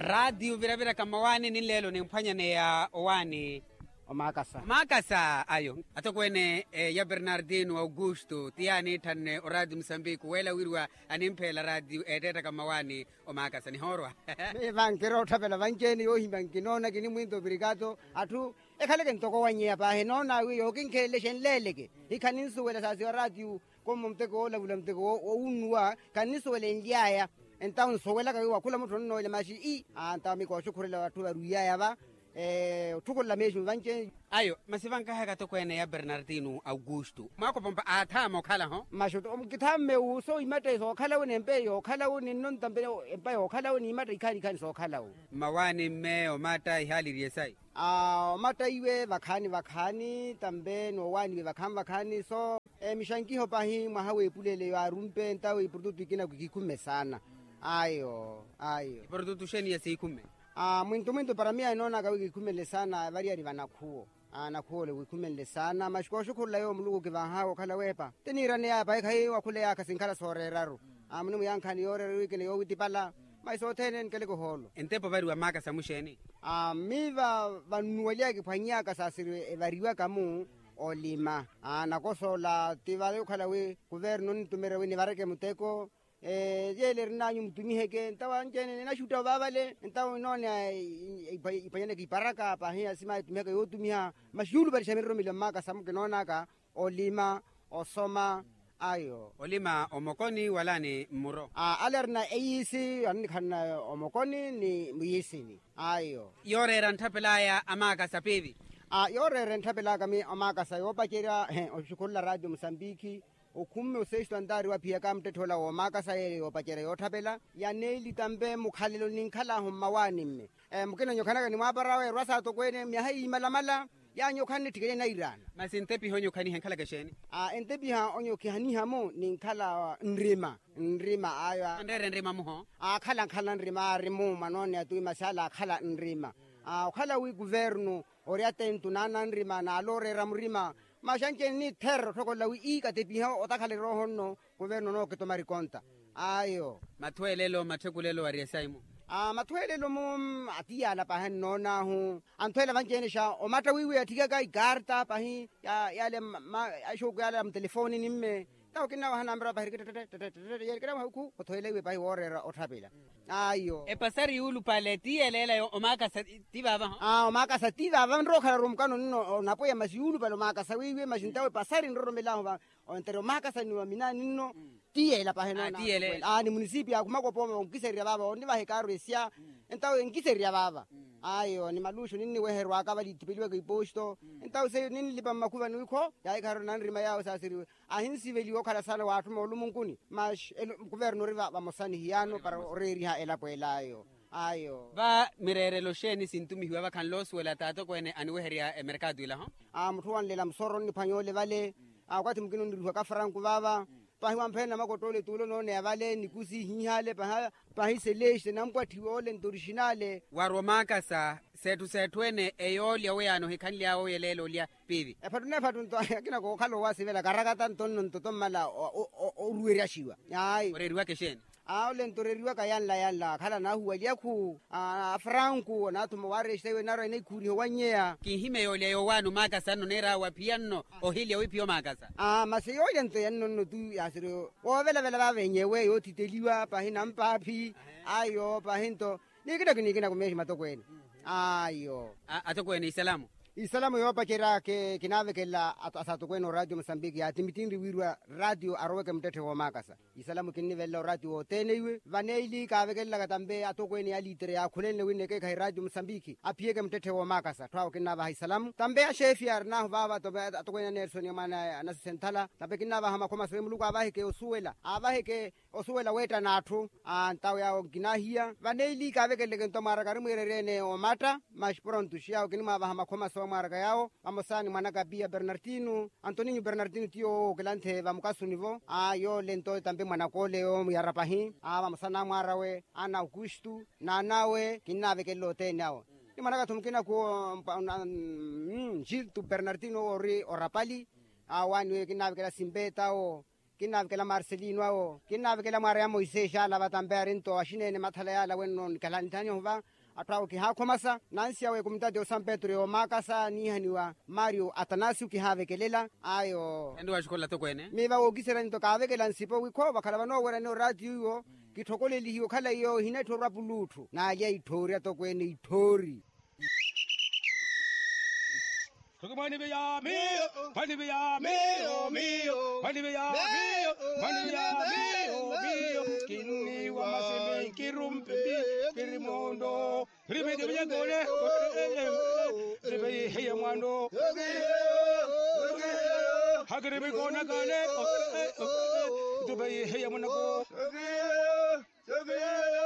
radio viravira kama wani ni lelo ni mphwanyane ya wani Makasa ayo atokwene ya Bernardino Augusto tiani tanne o radio Mozambique wela wirwa animphela radio eteta kama wani o Makasa ni horwa me vankero thapela vanjeni yo himbankinona kini mwindo brigado atu ekhale ke ntoko wanyea pa he nona yo kinkhele shenleleke ikhaninsu wela sasi radio komo mteko ola bula mteko unwa kanisu wela ndiaya entaun sowela ka wa kula muthu no ile mashi I anta mi ko shukurela watu baruyaya ba tukola meshu vanche ayo masivanka haka tokwene ya Bernardino Augusto mako pompa athama okhala ho mashuto omkithame uso imate so khala woni empeyo khala woni non tambe empeyo khala woni imate ikhani so khala wo mawani me o mata ihali riesai mata iwe vakhani tambe no wani vakhani so mishanki ho pahi mahawe pulele ya rumpe ntawe product kina kukikume sana ayo product sheni ya seikume mwinto para mia inona ka wikikumele sana variari vanakhuo nakhuo le wikumele sana mashiko shukula yo mlugu kivaha khala wepa tenirane ya bai khai wakhule ya kasinkhala soreraro munu yankhani yore wikele yo witipala maiso thenen kele ko holo entepo vari wa Makasa musheni miva vanuelia ke phanya ka sasire variwa kamu olima nakosola tivale khala we governo ntumere we ni vareke muteko yele rina nyumtumi heke ntawa njene na shuta babale ntawa nona ipanyane ki paraka pa he asima tumeka yotumia mashulu bali shamiro mila Makasa muke nona ka olima osoma ayo olima omokoni wala ni muro alerna eisi anikana omokoni ni muyisini ayo yore ranthapela ya Makasa pevi yore ranthapela kami Makasa yopakera oshukola radio Mozambique okumme useshto andari wa pia kamte thola o Makasa yele opakera yothapela ya neili tambe mukhalelo ninkhala ho mawani mme mukena nyokhana ni maparawe rwasa to kwene mya hai malamala ya nyokhani tikele na irana masintepi ho nyokhani henkhala kesheni entepi ha onyo khani hamo ninkhala nrima aya ndere nrima muho khala nrima rimu manone atu masala khala nrima khala wi governo ori atentu nana nrima na lore ramrima mashanke ni terro thokola wi ika tepiha otakhale rohonno governo no ke tomari konta ayo mathwelelo mathekulelo ariesaimu mathwelelo mo atiyala pa nona hu anthwela vanjene sha o mata wiwi athika ka igarta pa hi ya le ashoku ya le telefoni nimme taw kina wa nambra pa hirkete yer kira hu ko thoile we pa orera othapela ayo pasari ulu paleti elela yo Makasa tibaba Makasa tibaba ndro khala rumkano no napo ya masiulu palo Makasa wiwi mashintawe pasari ndro melaho ba ontero Makasa ni wa mina nino tiela pa hena ni municipio akumako poma onkiseria baba ondi ba hekaro esia entawe onkiseria baba ayo ni malusho nini weherwa ka bali tipeliwe ko iposto entawe se nini lipa makuva ni ko ya ikaro nanrima yao sasiri ahinsi veli okhala sala watu molumunkuni mash governo riva bamosani hiano para oreri ha ela poelayo ayo ba mirerelo sheni sintumi hiwa kan loswela tato kwene aniweheria mercado ila ho mthuan lela msoro ni phanyole vale akwati mkino ndiriwa ka franku baba pahiwa mphena makotole tulo no ne vale nikusi hihale pahi seleshe nampwathiwole ntoriginale waro Makasa setwene eyolya weyano hikhanli yawo yelelo lya pivi phatu nto akina ko khalo wasivela karakata ntonno ntotomala orueria shiwa ai oreriwa kesheni le ntoreriwa ka yanla khala na huwa liakhu franku na tumo wareshewe naro ne khuri ho wanyea kihime yolya yo wanu Makasa no nera wa piano ohilya wipio Makasa maseyo yento yanno tu yasiro ovela ba venyewe yo titeliwa pa hina mpapi ayo pa hinto nikina kumeshi matokwene ayo atokwene Isalamu yopa kera ke kinave kela asato kweno radio Mozambique ya timitindi wirwa radio aroweke mtete wa Makasa isalamu kinivela radio teneiwe vaneili kave kela katambe atokweni ya litre ya khulene wineke ka radio Mozambique apieke mtete wa Makasa twa kinava isalamu tambe a chef ya na baba to atokweni Nelson yamana na sentala tambe kinava hama koma swe muluka abaheke osuwela weta nathu antawe ya ginahia vaneili kave kele kento mara karimwerene o mata mas pronto shia kinima hama koma maraka yao amosani mwanaka pia Bernardino Antoninho Bernardino tio kelante vamukasu nivo yo lento tambe mwanakole yo yarapahi amosana mwarawe ana Augusto na nawe kinave kelote nao ni mwanaka tumkina ko Gil tu Bernardino ori orapali awani kinave kela simbeta o kinnavikela Marcelino ao kinnavikela Maria Moisés ala batambearinto ashinene mathala yala wennon kalantani hova atao ki hakomasa nansi awe kumtade o San Pedro o makasa nihaniwa Mario Atanasio ki havekelela ayo endo washikola to kwene miva ogisera nto kavekela nsipo wiko bakhala bano wera no radio yo kithokoleli hiyo khala yo hinetho rapuluthu na ya ithori to kwene ithori Mani via mio, mani via mio, mio, mani via mio, mani via mio, mio, kini wa maseme kirumpi kirimondo, ribe de via gole, ribe heya mwando, hagribe gona gale, ribe heya mwando.